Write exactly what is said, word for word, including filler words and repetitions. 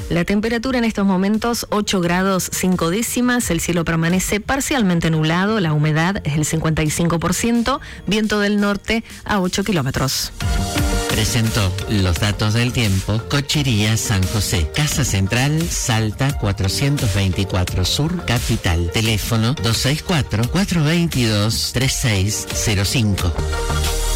La temperatura en estos momentos ocho grados cinco décimas, el cielo permanece parcialmente nublado, la humedad es el cincuenta y cinco por ciento, viento del norte a ocho kilómetros. Presentó los datos del tiempo Cochería San José, Casa Central, Salta cuatrocientos veinticuatro Sur, Capital. Teléfono dos seis cuatro, cuatro dos dos, tres seis cero cinco.